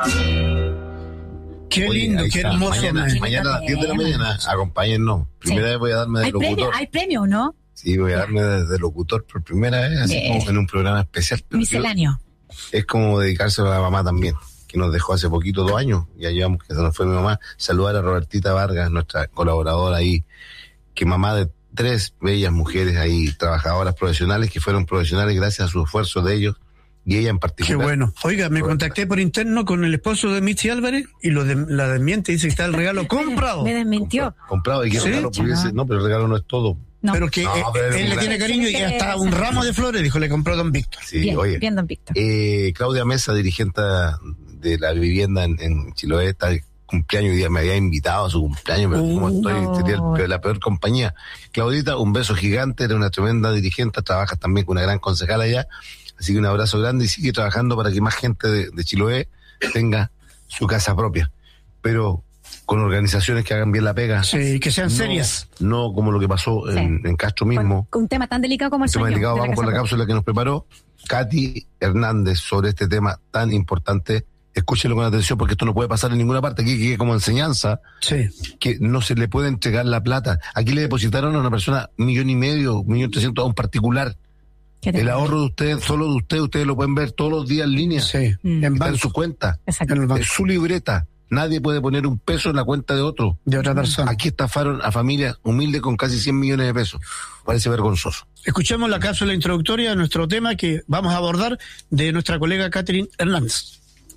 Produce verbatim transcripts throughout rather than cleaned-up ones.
Qué Oye, lindo, qué está. hermoso. Mañana, man. mañana a las diez de la mañana, acompáñennos. Primera Sí. vez voy a darme de Hay locutor. premio, hay premio, ¿no? Sí, voy a darme de, de locutor por primera vez, así Bien. como en un programa especial. Pero Misceláneo. yo- es como dedicarse a la mamá también, que nos dejó hace poquito, dos años. Ya llevamos que se nos fue mi mamá. Saludar a Robertita Vargas, nuestra colaboradora ahí, que mamá de tres bellas mujeres ahí, trabajadoras profesionales, que fueron profesionales gracias a su esfuerzo de ellos, y ella en Qué particular. bueno. Oiga, me Roberta. contacté por interno con el esposo de Michi Álvarez y lo de, la desmiente, dice que está el regalo comprado. Me desmintió. Comprado, y que Sí, regalo pudiese, chaval. no, pero el regalo no es todo. No. Pero que No, eh, pero él le claro. tiene cariño y Tiene que hasta un ser- ramo de flores, dijo, le compró Don Víctor. Sí, Bien, oye. bien, don Víctor. Eh, Claudia Mesa, dirigente de la vivienda en, en Chiloé, está de cumpleaños, hoy día me había invitado a su cumpleaños, pero como Uh, estoy, no. sería el- la peor compañía. Claudita, un beso gigante, era una tremenda dirigente, trabajas también con una gran concejala allá, así que un abrazo grande y sigue trabajando para que más gente de, de Chiloé tenga su casa propia, pero con organizaciones que hagan bien la pega. Sí, que sean No- serias. No como lo que pasó en, Sí. en Castro mismo. Con un tema tan delicado como el Este sueño. delicado, de la vamos con la Casa cápsula que nos preparó Katy Hernández sobre este tema tan importante. Escúchenlo con atención porque esto no puede pasar en ninguna parte. Aquí que como enseñanza, Sí. que no se le puede entregar la plata. Aquí le depositaron a una persona un millón y medio, un millón trescientos a un particular. ¿Qué te- El ahorro de usted, solo de usted, ustedes lo pueden ver todos los días en línea. Sí. Mm. En Está banco, en su cuenta, Exacto. en el banco es su libreta. Nadie puede poner un peso en la cuenta de otro. de otra persona. Aquí estafaron a familias humildes con casi cien millones de pesos. Parece vergonzoso. Escuchemos la cápsula introductoria de nuestro tema que vamos a abordar de nuestra colega Catherine Hernández.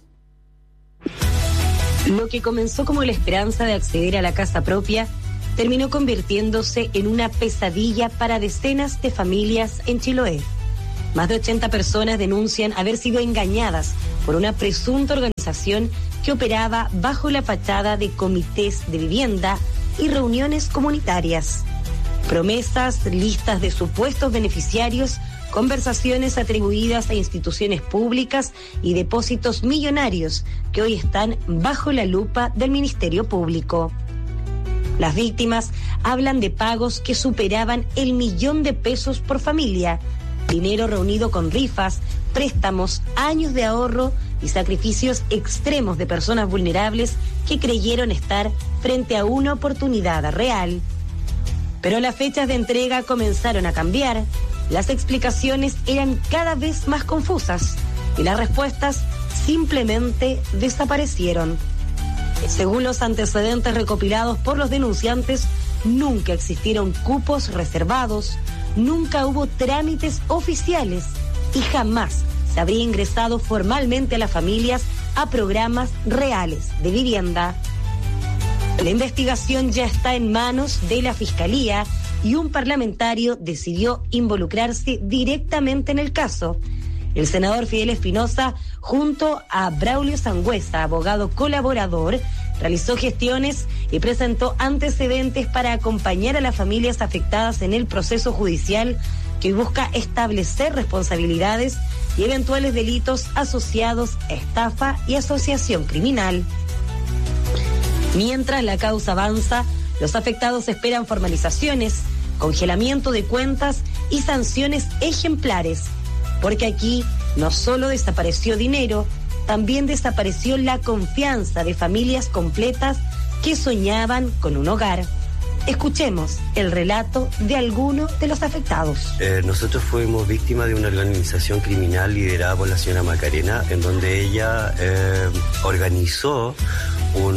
Lo que comenzó como la esperanza de acceder a la casa propia terminó convirtiéndose en una pesadilla para decenas de familias en Chiloé. Más de ochenta personas denuncian haber sido engañadas por una presunta organización que operaba bajo la fachada de comités de vivienda y reuniones comunitarias. Promesas, listas de supuestos beneficiarios, conversaciones atribuidas a instituciones públicas y depósitos millonarios que hoy están bajo la lupa del Ministerio Público. Las víctimas hablan de pagos que superaban el millón de pesos por familia, dinero reunido con rifas, préstamos, años de ahorro y sacrificios extremos de personas vulnerables que creyeron estar frente a una oportunidad real. Pero las fechas de entrega comenzaron a cambiar, las explicaciones eran cada vez más confusas y las respuestas simplemente desaparecieron. Según los antecedentes recopilados por los denunciantes, nunca existieron cupos reservados, nunca hubo trámites oficiales y jamás se habría ingresado formalmente a las familias a programas reales de vivienda. La investigación ya está en manos de la Fiscalía y un parlamentario decidió involucrarse directamente en el caso. El senador Fidel Espinosa, junto a Braulio Sangüesa, abogado colaborador, realizó gestiones y presentó antecedentes para acompañar a las familias afectadas en el proceso judicial que busca establecer responsabilidades y eventuales delitos asociados a estafa y asociación criminal. Mientras la causa avanza, los afectados esperan formalizaciones, congelamiento de cuentas y sanciones ejemplares, porque aquí no solo desapareció dinero, también desapareció la confianza de familias completas que soñaban con un hogar. Escuchemos el relato de algunos de los afectados. Eh, nosotros fuimos víctimas de una organización criminal liderada por la señora Macarena, en donde ella eh, organizó un,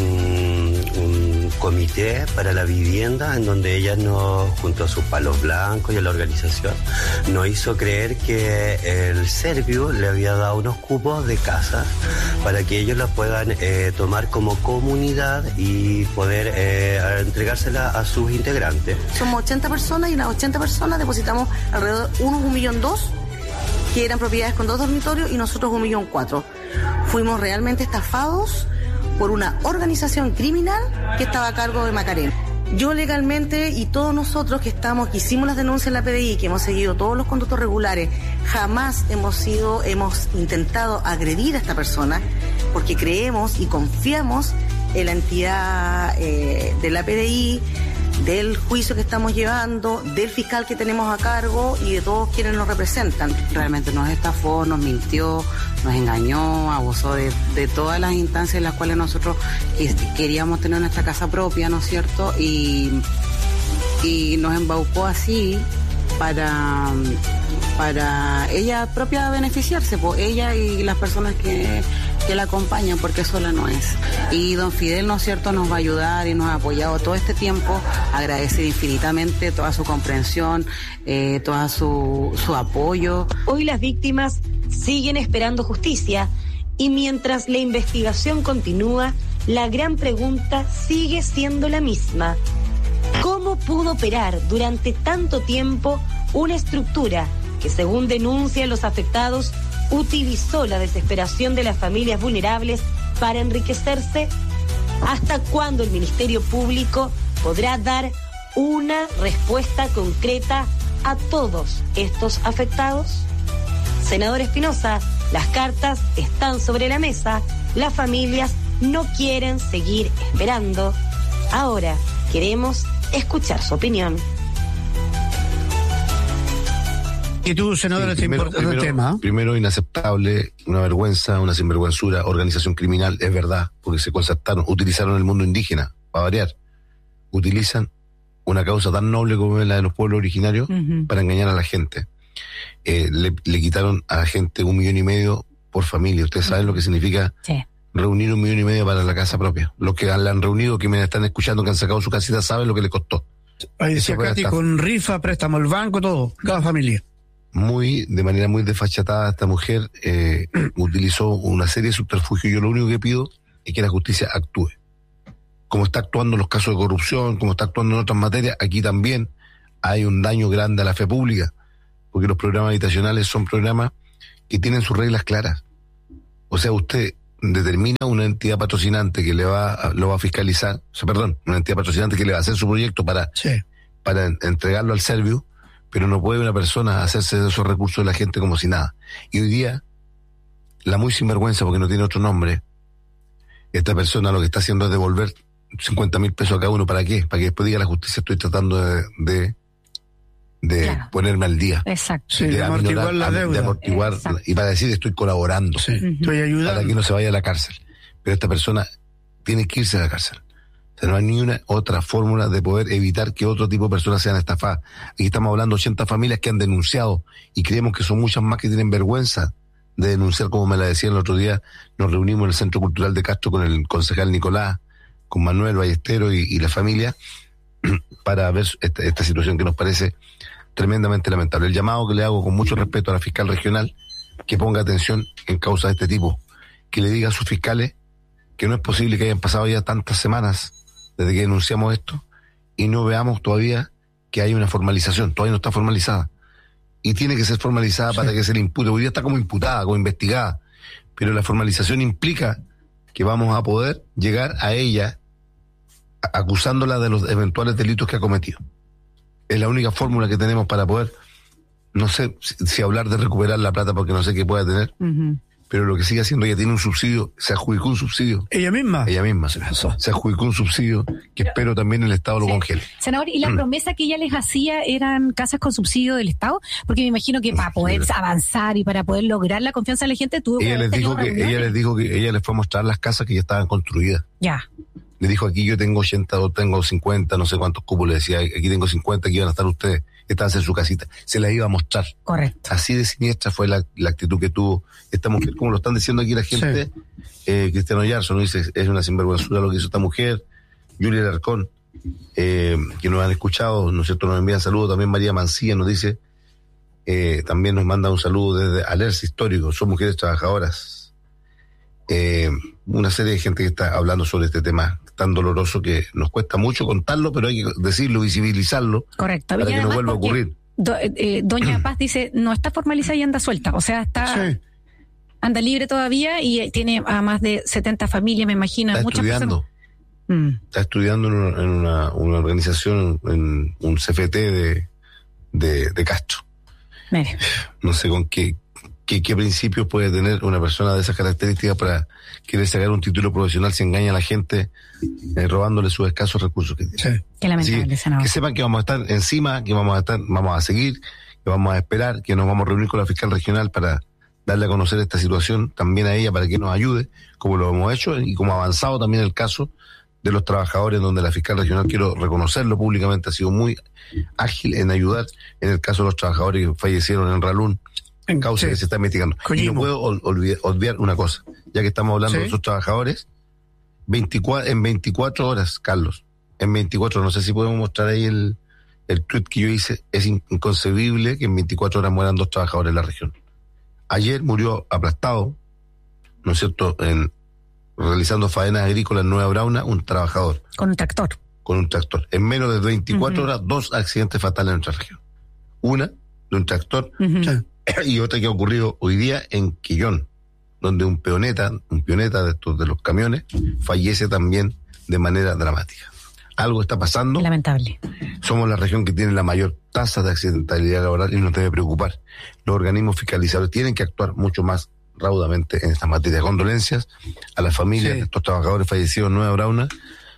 un comité para la vivienda, en donde ella nos, junto a sus palos blancos y a la organización, nos hizo creer que el Servio le había dado unos cupos de casa para que ellos la puedan eh, tomar como comunidad y poder eh, entregársela a sus integrantes. Somos ochenta personas y en las ochenta personas depositamos alrededor, unos un millón dos, que eran propiedades con dos dormitorios, y nosotros un millón cuatro. Fuimos realmente estafados por una organización criminal que estaba a cargo de Macarena. Yo legalmente y todos nosotros que estamos, que hicimos las denuncias en la P D I, que hemos seguido todos los conductos regulares, jamás hemos sido, hemos intentado agredir a esta persona, porque creemos y confiamos en la entidad eh, de la P D I, del juicio que estamos llevando, del fiscal que tenemos a cargo y de todos quienes nos representan. Realmente nos estafó, nos mintió, nos engañó, abusó de, de todas las instancias en las cuales nosotros queríamos tener nuestra casa propia, ¿no es cierto? Y, y nos embaucó así para, para ella propia beneficiarse, pues ella y las personas que, que la acompañan, porque sola no es. Y don Fidel, ¿no es cierto?, nos va a ayudar y nos ha apoyado todo este tiempo, agradecer infinitamente toda su comprensión, eh, todo su, su apoyo. Hoy las víctimas siguen esperando justicia y mientras la investigación continúa, la gran pregunta sigue siendo la misma. ¿Cómo pudo operar durante tanto tiempo una estructura que, según denuncian los afectados, utilizó la desesperación de las familias vulnerables para enriquecerse? ¿Hasta cuándo el Ministerio Público podrá dar una respuesta concreta a todos estos afectados? Senador Espinosa, las cartas están sobre la mesa, las familias no quieren seguir esperando. Ahora queremos escuchar su opinión. Y tú, senador, Sí, este primero, importante primero, tema. primero, inaceptable, una vergüenza, una sinvergüenzura, organización criminal, es verdad, porque se concertaron, utilizaron el mundo indígena, para variar. Utilizan una causa tan noble como es la de los pueblos originarios Uh-huh. para engañar a la gente. Eh, le, le quitaron a la gente un millón y medio por familia. Ustedes saben lo que significa Sí. reunir un millón y medio para la casa propia. Los que la han reunido, que me están escuchando, que han sacado su casita, saben lo que le costó. Ahí decía Eso fue Katy, hasta- con rifa, préstamo al banco, todo, cada familia. Muy, de manera muy desfachatada, esta mujer eh, utilizó una serie de subterfugios. Yo lo único que pido es que la justicia actúe. Como está actuando en los casos de corrupción, como está actuando en otras materias, aquí también hay un daño grande a la fe pública, porque los programas habitacionales son programas que tienen sus reglas claras. O sea, usted determina una entidad patrocinante que le va a, lo va a fiscalizar, o sea, perdón, una entidad patrocinante que le va a hacer su proyecto para, Sí. para en- entregarlo al Servio, pero no puede una persona hacerse de esos recursos de la gente como si nada. Y hoy día, la muy sinvergüenza, porque no tiene otro nombre, esta persona lo que está haciendo es devolver cincuenta mil pesos a cada uno. ¿Para qué? Para que después diga la justicia, estoy tratando de, de, de Claro. ponerme al día. Exacto. Sí, de amortiguar la de deuda. amortiguar, Exacto. y para decir estoy colaborando, Sí, Ujú. estoy para que ayudando. no se vaya a la cárcel. Pero esta persona tiene que irse a la cárcel. O sea, no hay ni una otra fórmula de poder evitar que otro tipo de personas sean estafadas. Aquí estamos hablando de ochenta familias que han denunciado y creemos que son muchas más que tienen vergüenza de denunciar, como me la decían el otro día. Nos reunimos en el Centro Cultural de Castro con el concejal Nicolás, con Manuel Ballestero y, y la familia para ver esta, esta situación que nos parece tremendamente lamentable. El llamado que le hago con mucho respeto a la fiscal regional, que ponga atención en causa de este tipo, que le diga a sus fiscales que no es posible que hayan pasado ya tantas semanas desde que denunciamos esto y no veamos todavía que hay una formalización. Todavía no está formalizada y tiene que ser formalizada Sí. para que se le impute. Hoy día está como imputada, como investigada, pero la formalización implica que vamos a poder llegar a ella a- acusándola de los eventuales delitos que ha cometido. Es la única fórmula que tenemos para poder, no sé si, si hablar de recuperar la plata, porque no sé qué pueda tener, Ujú. pero lo que sigue haciendo, ella tiene un subsidio, se adjudicó un subsidio, Ella misma. ella misma Se pasó. se adjudicó un subsidio que espero también el Estado lo Sí. congele. Senador, ¿y la Mm. promesa que ella les hacía eran casas con subsidio del Estado? Porque me imagino que para poder Sí. avanzar y para poder lograr la confianza de la gente, tuvo que Ella haber les dijo tenido que reuniones. ella les dijo que ella les fue a mostrar las casas que ya estaban construidas. Ya, Le dijo, aquí yo tengo ochenta, o tengo cincuenta, no sé cuántos cupos, le decía, aquí tengo cincuenta, aquí iban a estar ustedes, estaban en su casita. Se las iba a mostrar. correcto. Así de siniestra fue la, la actitud que tuvo esta mujer, como lo están diciendo aquí la gente. Eh, Cristiano Yarzo nos dice, es una sinvergüenzura lo que hizo esta mujer. Julia Alarcón, eh, que nos han escuchado, ¿no es cierto?, nos envían saludos. También María Mancilla nos dice, eh, también nos manda un saludo desde Alerce Histórico, son mujeres trabajadoras. Eh, una serie de gente que está hablando sobre este tema tan doloroso que nos cuesta mucho contarlo, pero hay que decirlo, visibilizarlo, Correcto. para Y que no además vuelva a porque ocurrir. do- eh, Doña Paz dice, no está formalizada y anda suelta. O sea, está Sí. anda libre todavía y eh, tiene a más de setenta familias, me imagino. Está muchas estudiando. personas. Mm. Está estudiando en una, en una, una organización, en un C F T de, de, de Castro. Mire. No sé con qué ¿Qué, qué principios puede tener una persona de esas características para querer sacar un título profesional si engaña a la gente eh, robándole sus escasos recursos que tiene? Sí. Qué lamentable, que, senador. Que sepan que vamos a estar encima, que vamos a estar, vamos a seguir, que vamos a esperar, que nos vamos a reunir con la fiscal regional para darle a conocer esta situación también a ella para que nos ayude, como lo hemos hecho y como ha avanzado también el caso de los trabajadores, donde la fiscal regional, quiero reconocerlo públicamente, ha sido muy ágil en ayudar en el caso de los trabajadores que fallecieron en Ralún, en causa sí. que se está investigando. Y no puedo ol, olvidar, olvidar una cosa, ya que estamos hablando ¿Sí? de esos trabajadores, veinticuatro, en veinticuatro horas, Carlos, en veinticuatro, no sé si podemos mostrar ahí el, el tweet que yo hice, es inconcebible que en veinticuatro horas mueran dos trabajadores en la región. Ayer murió aplastado, ¿no es cierto?, en realizando faenas agrícolas en Nueva Brauna, un trabajador. Con un tractor. Con un tractor. En menos de veinticuatro uh-huh. horas, dos accidentes fatales en nuestra región. Una de un tractor uh-huh. y otra que ha ocurrido hoy día en Quillón, donde un peoneta, un peoneta de estos de los camiones, fallece también de manera dramática. Algo está pasando. Lamentable. Somos la región que tiene la mayor tasa de accidentalidad laboral y nos debe preocupar. Los organismos fiscalizadores tienen que actuar mucho más raudamente en esta materia. Condolencias a las familias sí. de estos trabajadores fallecidos en Nueva Brauna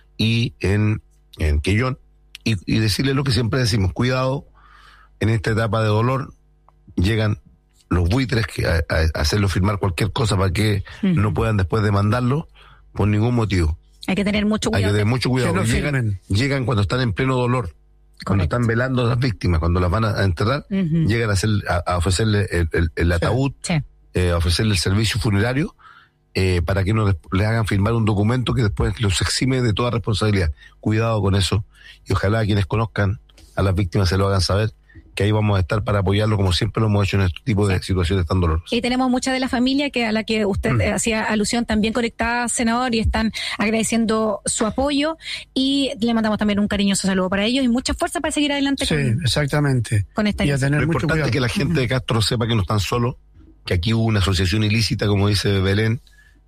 y en, en Quillón, y, y decirles lo que siempre decimos: cuidado, en esta etapa de dolor llegan los buitres que a, a hacerlo firmar cualquier cosa para que uh-huh. no puedan después demandarlo por ningún motivo. Hay que tener mucho cuidado. Hay que tener mucho cuidado. No llegan, llegan cuando están en pleno dolor. Correcto. Cuando están velando a las víctimas, cuando las van a enterrar, uh-huh. llegan a, hacer, a, a ofrecerle el, el, el ataúd, sí. Sí. Eh, ofrecerle el servicio funerario eh, para que no les, les hagan firmar un documento que después los exime de toda responsabilidad. Cuidado con eso, y ojalá quienes conozcan a las víctimas se lo hagan saber, que ahí vamos a estar para apoyarlo como siempre lo hemos hecho en este tipo de situaciones tan dolorosas. Y tenemos mucha de la familia que a la que usted mm. hacía alusión también conectada, senador, y están agradeciendo su apoyo, y le mandamos también un cariñoso saludo para ellos y mucha fuerza para seguir adelante. Sí, con, exactamente. Con esta y a tener lo mucho importante cuidado. es que la gente de Castro sepa que no están solos, que aquí hubo una asociación ilícita, como dice Belén,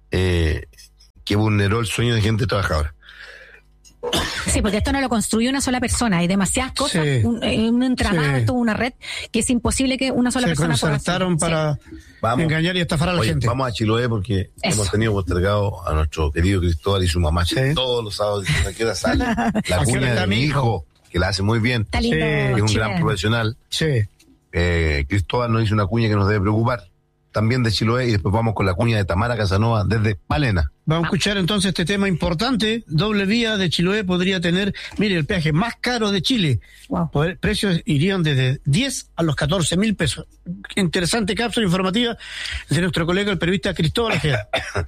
eh, que vulneró el sueño de gente trabajadora. Sí, porque esto no lo construyó una sola persona, hay demasiadas cosas, sí. un, un entramado, sí. una red que es imposible que una sola se persona pueda hacer. Se concertaron para sí. engañar y estafar a la Oye, gente. Vamos a Chiloé porque Eso. hemos tenido postergado a nuestro querido Cristóbal y su mamá sí. todos los sábados diciendo a qué hora sale la cuña de mi hijo, que la hace muy bien, Está lindo, sí. es un Chile. gran profesional. Sí. Eh, Cristóbal nos hizo una cuña que nos debe preocupar, también de Chiloé, y después vamos con la cuña de Tamara Casanova desde Palena. Vamos a escuchar entonces este tema importante. Doble vía de Chiloé podría tener, mire, el peaje más caro de Chile. Wow. Poder, precios irían desde diez a los catorce mil pesos. Interesante cápsula informativa de nuestro colega el periodista Cristóbal Ojeda.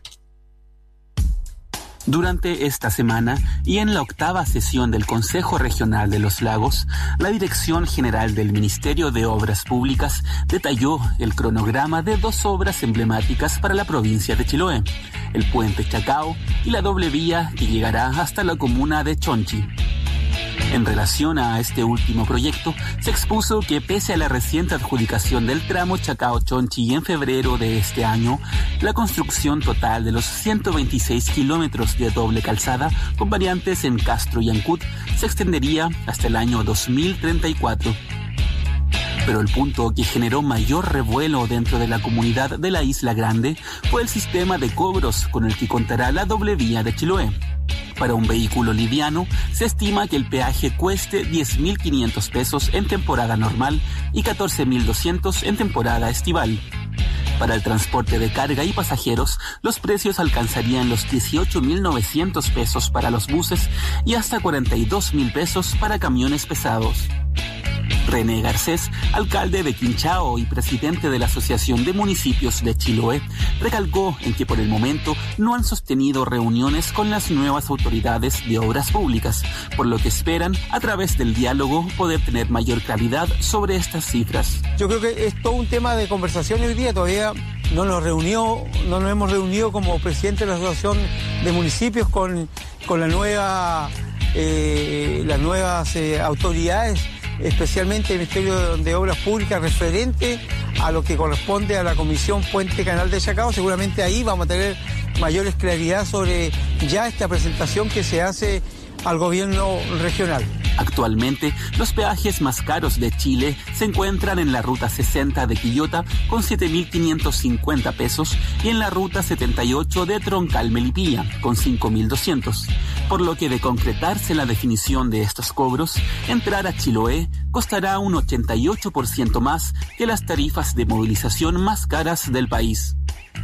Durante esta semana y en la octava sesión del Consejo Regional de los Lagos, la Dirección General del Ministerio de Obras Públicas detalló el cronograma de dos obras emblemáticas para la provincia de Chiloé, el Puente Chacao y la doble vía que llegará hasta la comuna de Chonchi. En relación a este último proyecto, se expuso que pese a la reciente adjudicación del tramo Chacao-Chonchi en febrero de este año, la construcción total de los ciento veintiséis kilómetros de doble calzada con variantes en Castro y Ancud se extendería hasta el año dos mil treinta y cuatro. Pero el punto que generó mayor revuelo dentro de la comunidad de la Isla Grande fue el sistema de cobros con el que contará la doble vía de Chiloé. Para un vehículo liviano, se estima que el peaje cueste diez mil quinientos pesos en temporada normal y catorce mil doscientos en temporada estival. Para el transporte de carga y pasajeros, los precios alcanzarían los dieciocho mil novecientos pesos para los buses y hasta cuarenta y dos mil pesos para camiones pesados. René Garcés, alcalde de Quinchao y presidente de la Asociación de Municipios de Chiloé, recalcó en que por el momento no han sostenido reuniones con las nuevas autoridades de obras públicas, por lo que esperan, a través del diálogo, poder tener mayor claridad sobre estas cifras. Yo creo que es todo un tema de conversación hoy día, todavía no nos reunió, no nos hemos reunido como presidente de la Asociación de Municipios con, con la nueva, eh, las nuevas eh, autoridades, especialmente el Ministerio de Obras Públicas, referente a lo que corresponde a la Comisión Puente Canal de Chacao. Seguramente ahí vamos a tener mayores claridad sobre ya esta presentación que se hace al gobierno regional. Actualmente, los peajes más caros de Chile se encuentran en la ruta sesenta de Quillota con siete mil quinientos cincuenta pesos y en la ruta setenta y ocho de Troncal-Melipilla con cinco mil doscientos. Por lo que de concretarse la definición de estos cobros, entrar a Chiloé costará un ochenta y ocho por ciento más que las tarifas de movilización más caras del país.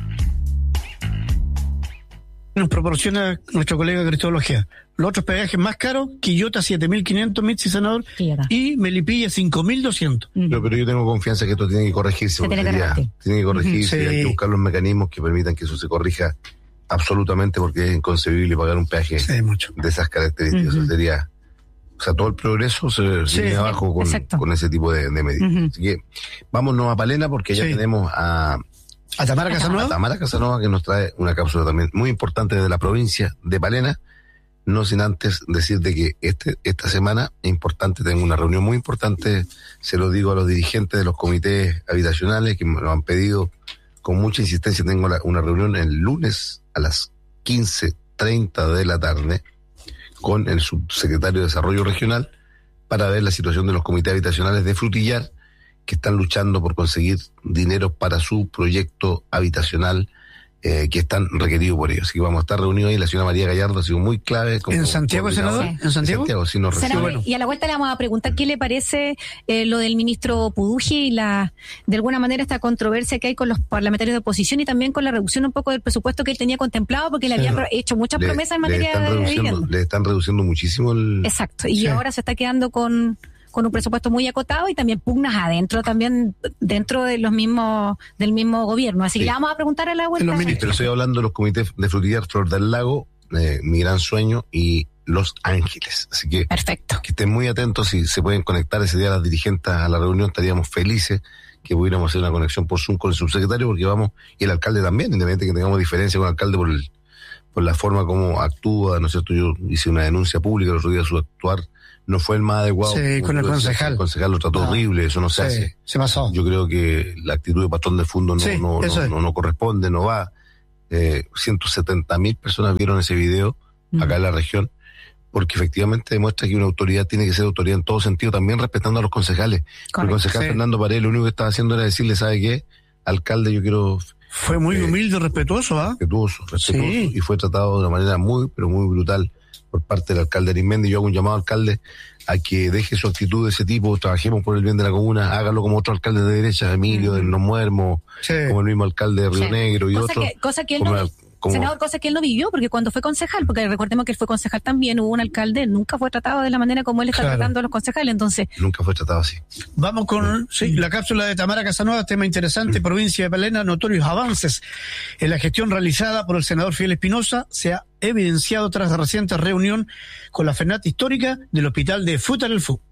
Nos proporciona nuestro colega Cristóbal Ojea. Los otros peajes más caros, Quillota siete mil quinientos, Mitzi Senador, Quillota. Y Melipilla cinco mil doscientos. Uh-huh. Pero, pero yo tengo confianza que esto tiene que corregirse. Se tiene que ya, corregir. tiene que corregirse, Uh-huh, sí. Hay que buscar los mecanismos que permitan que eso se corrija absolutamente, porque es inconcebible pagar un peaje Sí, mucho. de esas características. Uh-huh. Eso sería, o sea, todo el progreso se Sí, viene abajo con, exacto. con ese tipo de, de medidas. Uh-huh. Así que vámonos a Palena, porque ya Sí. tenemos a, ¿A Tamara a Casanova? Tamara Casanova, que nos trae una cápsula también muy importante de la provincia de Palena. No sin antes decirte que este, esta semana es importante, tengo una reunión muy importante, se lo digo a los dirigentes de los comités habitacionales que me lo han pedido con mucha insistencia. Tengo la, una reunión el lunes a las quince treinta de la tarde con el subsecretario de Desarrollo Regional para ver la situación de los comités habitacionales de Frutillar, que están luchando por conseguir dinero para su proyecto habitacional, eh, que están requeridos por ellos. Así que vamos a estar reunidos ahí. La señora María Gallardo ha sido muy clave. Como ¿En Santiago, coordinadora. senador? ¿En Santiago? En Santiago, sí, nos recibe. Senador, bueno. y a la vuelta le vamos a preguntar qué le parece eh, lo del ministro Puduji y la, de alguna manera esta controversia que hay con los parlamentarios de oposición y también con la reducción un poco del presupuesto que él tenía contemplado, porque le Sí. había pro- hecho muchas Le- promesas en le materia están de reduciendo, vivienda. le están reduciendo muchísimo el... Exacto, y Sí. ahora se está quedando con, con un presupuesto muy acotado y también pugnas adentro, también dentro de los mismos, del mismo gobierno. Así Sí. que le vamos a preguntar a la vuelta. Los Sí, ministros. pero estoy hablando de los comités de Frutillar, Flor del Lago, eh, Mi Gran Sueño y Los Ángeles. Así que Perfecto. que estén muy atentos. Si se pueden conectar ese día las dirigentes a la reunión, estaríamos felices que pudiéramos hacer una conexión por Zoom con el subsecretario, porque vamos, y el alcalde también, independientemente que tengamos diferencia con el alcalde por el, por la forma como actúa, ¿no es cierto? Yo hice una denuncia pública el otro día, su actuar no fue el más adecuado. Sí, con el Yo decía, concejal. El concejal lo trató Ah. horrible, eso no se hace. Sí, se pasó. Yo creo que la actitud de patrón de fondo no, Sí, no, eso no, es. no, no corresponde, no va. Eh, ciento setenta mil personas vieron ese video acá en la región, porque efectivamente demuestra que una autoridad tiene que ser autoridad en todo sentido, también respetando a los concejales. El Correcto. concejal Sí. Fernando Paredes lo único que estaba haciendo era decirle, ¿sabe qué? Alcalde, yo quiero Fue muy Eh, humilde y respetuoso, ¿ah? respetuoso, respetuoso, Sí. y fue tratado de una manera muy, pero muy brutal por parte del alcalde Arismendi. Yo hago un llamado al alcalde a que deje su actitud de ese tipo, trabajemos por el bien de la comuna, hágalo como otro alcalde de derecha, Emilio, de Los Muermos, Sí. como el mismo alcalde de Río Sí. Negro y Cosa otros. que, cosa que él como no, la- como- senador, cosa que él no vivió, porque cuando fue concejal, porque recordemos que él fue concejal también, hubo un alcalde, nunca fue tratado de la manera como él está Claro. tratando a los concejales, entonces, Nunca fue tratado así. Vamos con sí, la cápsula de Tamara Casanova, tema interesante, provincia de Palena, notorios avances en la gestión realizada por el senador Fidel Espinosa se ha evidenciado tras la reciente reunión con la FENAT histórica del hospital de Futalefú.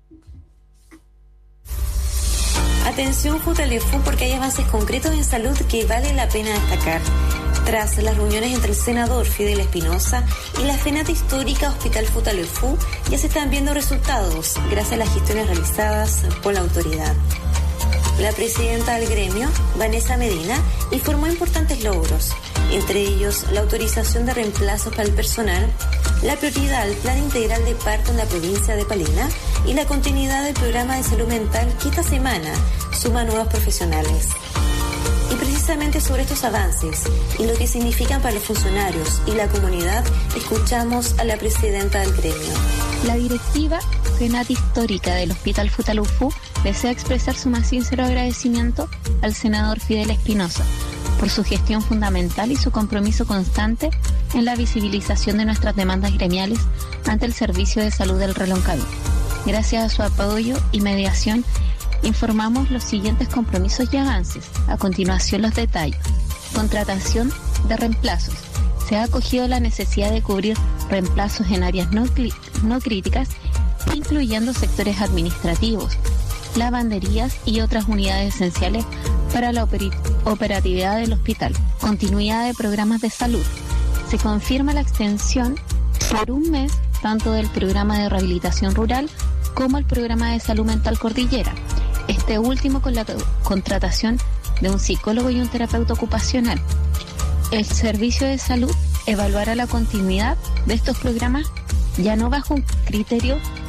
Atención Futalefú, porque hay avances concretos en salud que vale la pena destacar. Tras las reuniones entre el senador Fidel Espinosa y la FENAT histórica Hospital Futalefú, ya se están viendo resultados gracias a las gestiones realizadas por la autoridad. La presidenta del gremio, Vanessa Medina, informó importantes logros, entre ellos la autorización de reemplazos para el personal, la prioridad al plan integral de parto en la provincia de Palena y la continuidad del programa de salud mental que esta semana suma nuevos profesionales. Y precisamente sobre estos avances y lo que significan para los funcionarios y la comunidad, escuchamos a la presidenta del gremio. La directiva FENAT histórica del Hospital Futalefú desea expresar su más sincero agradecimiento al senador Fidel Espinosa por su gestión fundamental y su compromiso constante en la visibilización de nuestras demandas gremiales ante el Servicio de Salud del Reloncaví. Gracias a su apoyo y mediación, informamos los siguientes compromisos y avances. A continuación, los detalles. Contratación de reemplazos. Se ha acogido la necesidad de cubrir reemplazos en áreas no, cli- no críticas, incluyendo sectores administrativos, lavanderías y otras unidades esenciales para la operi- operatividad del hospital. Continuidad de programas de salud. Se confirma la extensión por un mes tanto del programa de rehabilitación rural como el programa de salud mental Cordillera. Este último con la contratación de un psicólogo y un terapeuta ocupacional. El Servicio de Salud evaluará la continuidad de estos programas ya no bajo un criterio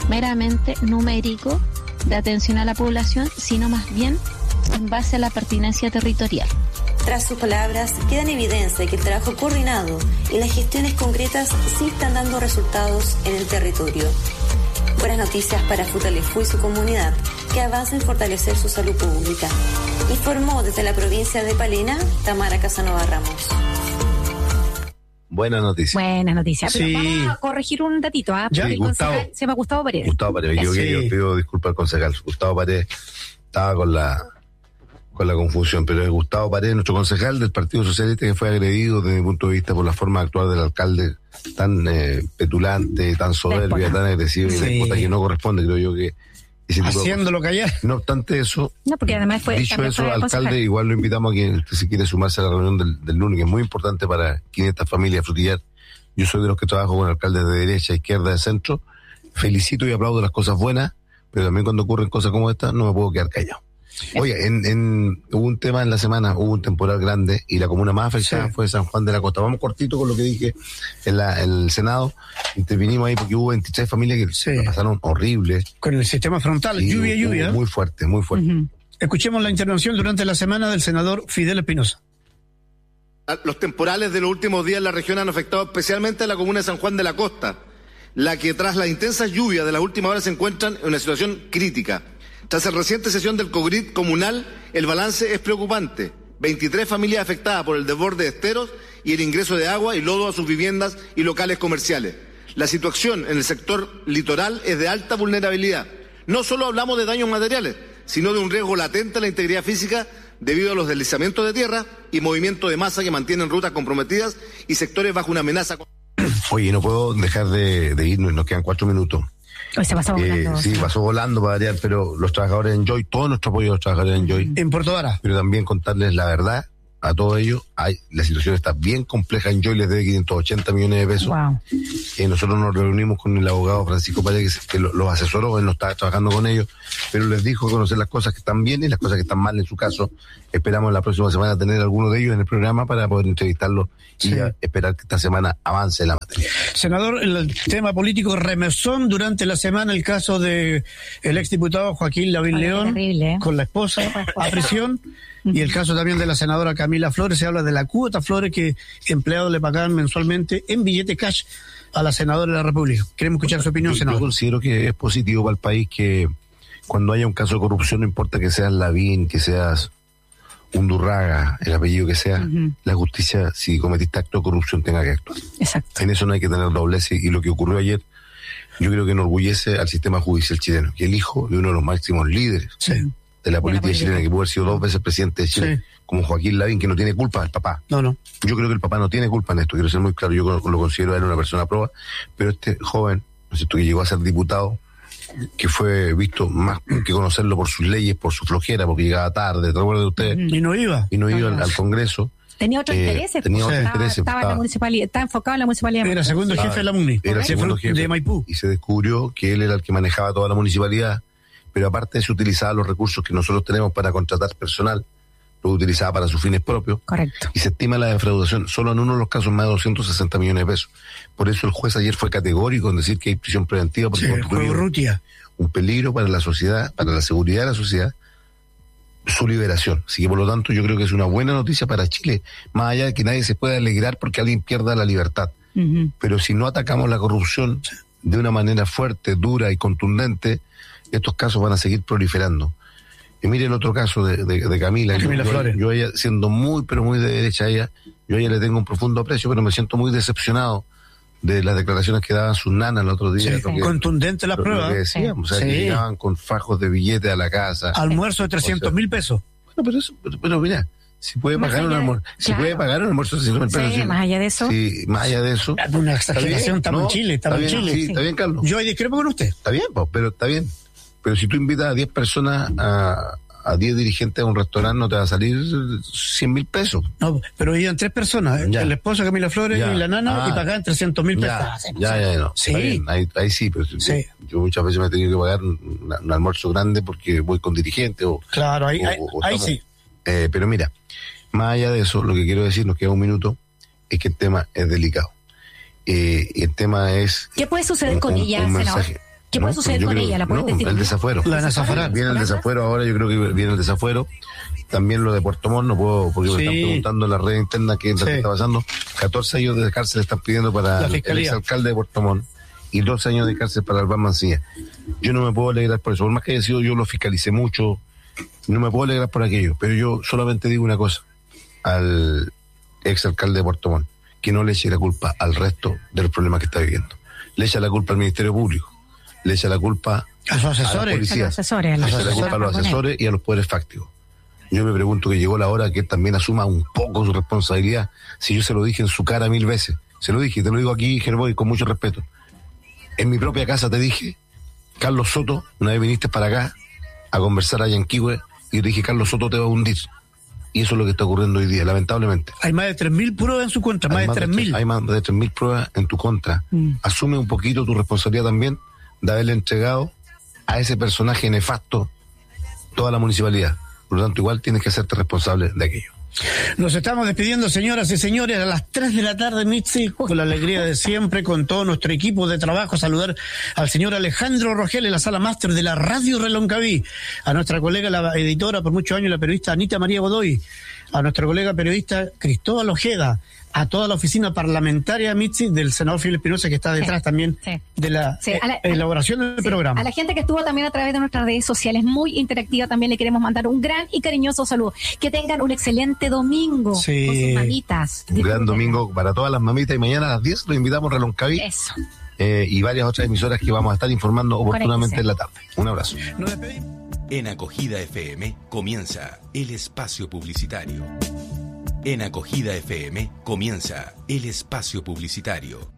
meramente numérico de atención a la población, sino más bien en base a la pertinencia territorial. Tras sus palabras, queda en evidencia que el trabajo coordinado y las gestiones concretas sí están dando resultados en el territorio. Buenas noticias para Futaleufú y su comunidad, que avanza en fortalecer su salud pública. Informó desde la provincia de Palena, Tamara Casanova Ramos. Buena noticia. Buena noticia. Pero Sí. vamos a corregir un datito. ¿ah? Ya, Porque el Gustavo. concejal se llama Gustavo Paredes. Gustavo Paredes, yo, Sí. yo pido disculpas al concejal. Gustavo Paredes estaba con la con la confusión, pero es Gustavo Paredes, nuestro concejal del Partido Socialista, que fue agredido desde mi punto de vista por la forma de actuar del alcalde tan eh, petulante, tan soberbia, Déspota. tan agresiva y Sí. déspota, que no corresponde, creo yo, que ese tipo de Haciéndolo callar. cosas. No obstante eso, No, porque además fue. dicho también eso, fue alcalde, concejal. igual lo invitamos a que usted si quiere sumarse a la reunión del, del lunes, que es muy importante para quinientas familias frutillar. Yo soy de los que trabajo con alcaldes de derecha, izquierda, de centro. Felicito y aplaudo las cosas buenas, pero también cuando ocurren cosas como esta no me puedo quedar callado. Oye, en, en, hubo un tema en la semana, hubo un temporal grande y la comuna más afectada Sí. fue San Juan de la Costa. Vamos cortito con lo que dije en, la, en el Senado. Intervinimos ahí porque hubo veintitrés familias que Sí. la pasaron horrible. Con el sistema frontal, Y lluvia, hubo- lluvia. Muy fuerte, muy fuerte. Ujú. Escuchemos la intervención durante la semana del senador Fidel Espinosa. Los temporales de los últimos días en la región han afectado especialmente a la comuna de San Juan de la Costa, la que tras las intensas lluvias de las últimas horas se encuentran en una situación crítica. Tras la reciente sesión del COGRID comunal, el balance es preocupante. veintitrés familias afectadas por el desborde de esteros y el ingreso de agua y lodo a sus viviendas y locales comerciales. La situación en el sector litoral es de alta vulnerabilidad. No solo hablamos de daños materiales, sino de un riesgo latente a la integridad física debido a los deslizamientos de tierra y movimiento de masa que mantienen rutas comprometidas y sectores bajo una amenaza. Oye, no puedo dejar de, de irnos, nos quedan cuatro minutos. Hoy se pasó Eh, volando. sí, pasó volando para variar, pero los trabajadores de Enjoy, todo nuestro apoyo a los trabajadores de Enjoy, En Puerto Vara. pero también contarles la verdad a todos ellos. Hay, la situación está bien compleja. Enjoy les debe quinientos ochenta millones de pesos. Wow. Eh, nosotros nos reunimos con el abogado Francisco Paredes, que, se- que lo- los asesoró, él no estaba trabajando con ellos, pero les dijo conocer las cosas que están bien y las cosas que están mal en su caso. Esperamos la próxima semana tener algunos de ellos en el programa para poder entrevistarlos y Sí. a- esperar que esta semana avance la materia. Senador, el tema político remesón durante la semana el caso de el exdiputado Joaquín Lavín Oye, León terrible, ¿eh? con la esposa a prisión y el caso también de la senadora Camila Flores. Se habla de la cuota Flores que empleados le pagaban mensualmente en billete cash a la senadora de la República. Queremos escuchar su opinión, Yo, yo senador. considero que es positivo para el país que cuando haya un caso de corrupción, no importa que seas Lavín, que seas Undurraga, el apellido que sea, Ujú. la justicia, si cometiste acto de corrupción, tenga que actuar. Exacto. En eso no hay que tener doblez y lo que ocurrió ayer, yo creo que enorgullece al sistema judicial chileno, que el hijo de uno de los máximos líderes Sí. de la política política. chilena, que pudo haber sido dos veces presidente de Chile, Sí. como Joaquín Lavín, que no tiene culpa, el papá. No, no. Yo creo que el papá no tiene culpa en esto, quiero ser muy claro, yo lo considero a él una persona proba, pero este joven, ¿no es cierto?, que llegó a ser diputado, que fue visto más que conocerlo por sus leyes, por su flojera, porque llegaba tarde, ¿te acuerdas de usted? Y no iba. Y no iba al, al Congreso. Tenía otros Eh, intereses. tenía pues, otros estaba, intereses, estaba en la estaba- municipalidad, estaba enfocado en la municipalidad. Era segundo Ah, jefe de la MUNI. Era Se segundo fue jefe. de Maipú. Y se descubrió que él era el que manejaba toda la municipalidad, pero aparte se utilizaba los recursos que nosotros tenemos para contratar personal, lo utilizaba para sus fines propios. Correcto. Y se estima la defraudación solo en uno de los casos más de doscientos sesenta millones de pesos. Por eso el juez ayer fue categórico en decir que hay prisión preventiva porque Sí, constituye juego Rutia. un peligro para la sociedad, para la seguridad de la sociedad, su liberación. Así que por lo tanto yo creo que es una buena noticia para Chile, más allá de que nadie se pueda alegrar porque alguien pierda la libertad. Ujú. Pero si no atacamos la corrupción de una manera fuerte, dura y contundente, estos casos van a seguir proliferando. Y mire el otro caso de, de, de Camila. Camila yo, Flores. yo a ella, siendo muy, pero muy de derecha a ella, yo a ella le tengo un profundo aprecio, pero me siento muy decepcionado de las declaraciones que daban sus nanas el otro día. Sí, lo que- contundente las lo- lo pruebas. que decíamos, o sea, Sí. que llegaban con fajos de billetes a la casa. Almuerzo de trescientos mil pesos. Bueno, pero eso, pero, pero mira, si puede Más pagar un allá de- almuerzo, si claro. puede pagar un almuerzo de trescientos mil pesos. Sí, sí. más allá de eso. Sí, más allá de eso. Es una exageración, Está bien, estamos no, en Chile, estamos está en bien, Chile. sí, está bien, Carlos. Yo discrepo con usted. Está bien, pues, pero está bien. Pero si tú invitas a diez personas a, a diez dirigentes a un restaurante, no te va a salir cien mil pesos. No, pero iban tres personas, Ya. el esposo Camila Flores Ya. y la nana, Ah. y pagaban trescientos mil pesos. Ya, Ah, sí, ya, ya, no. Sí. Está bien, ahí, ahí sí, pero Sí. yo muchas veces me he tenido que pagar un, un almuerzo grande porque voy con dirigentes o, Claro, ahí, o- ahí, o ahí estamos- sí. Eh, pero mira, más allá de eso, lo que quiero decir, nos queda un minuto, es que el tema es delicado. Eh, y el tema es ¿Qué puede suceder un- con un- ella, un senador? mensaje. ¿Qué ¿no? puede suceder Yo con creo- ella? ¿La pueden no, destituir? el desafuero. La van a zafarar. Viene el desafuero ahora, yo creo que viene el desafuero. También lo de Puerto Montt, no puedo, porque Sí. me están preguntando en la red interna qué es lo Sí. que está pasando. catorce años de cárcel están pidiendo para La el fiscalía. exalcalde de Puerto Montt y doce años de cárcel para Albán Mancilla. Yo no me puedo alegrar por eso, por más que haya sido yo lo fiscalicé mucho, no me puedo alegrar por aquello, pero yo solamente digo una cosa al exalcalde de Puerto Montt, que no le eche la culpa al resto de los problemas que está viviendo. Le echa la culpa al Ministerio Público, le echa la culpa A sus a las asesores. policías, A los asesores, a le los echa la asesores culpa a los con él. asesores y a los poderes fácticos. Yo me pregunto que llegó la hora que él también asuma un poco su responsabilidad, si yo se lo dije en su cara mil veces. Se lo dije, te lo digo aquí, Gerboy, con mucho respeto. En mi propia casa te dije, Carlos Soto, una vez viniste para acá a conversar a Yanquihue y te dije, Carlos Soto te va a hundir. Y eso es lo que está ocurriendo hoy día, lamentablemente. Hay más de tres mil pruebas en su contra, más Hay de tres mil. Hay más de tres mil pruebas en tu contra. Mm. Asume un poquito tu responsabilidad también de haberle entregado a ese personaje nefasto toda la municipalidad. Por lo tanto, igual tienes que hacerte responsable de aquello. Nos estamos despidiendo, señoras y señores, a las tres de la tarde, Mitzi, con la alegría de siempre, con todo nuestro equipo de trabajo. Saludar al señor Alejandro Rogel en la sala máster de la Radio Reloncaví, a nuestra colega, la editora por muchos años, la periodista Anita María Godoy, a nuestro colega periodista Cristóbal Ojeda, a toda la oficina parlamentaria, Mitzi, del senador Fidel Espinosa, que está detrás Sí, también sí. de la, Sí, eh, a la- elaboración del Sí, programa. a la gente que estuvo también a través de nuestras redes sociales, muy interactiva, también le queremos mandar un gran y cariñoso saludo. Que tengan un excelente domingo Sí. con sus mamitas. Un gran Disfruten. domingo para todas las mamitas y mañana a las diez los invitamos a Reloncaví Eso. eh, y varias otras emisoras que vamos a estar informando oportunamente Conéctese. en la tarde. Un abrazo. Nos despedimos. En Acogida F M comienza el espacio publicitario. En Acogida F M comienza el espacio publicitario.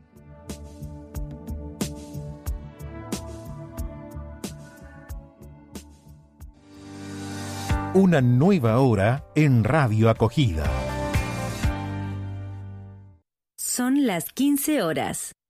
Una nueva hora en Radio Acogida. Son las quince horas.